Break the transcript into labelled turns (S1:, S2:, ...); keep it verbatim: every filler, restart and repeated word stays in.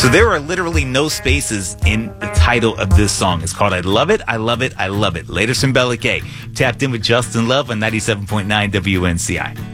S1: So there are literally no spaces in the title of this song. It's called I Love It, I Love It, I Love It. Later, Symbolic A. Tapped in with Justin Love on ninety-seven point nine W N C I.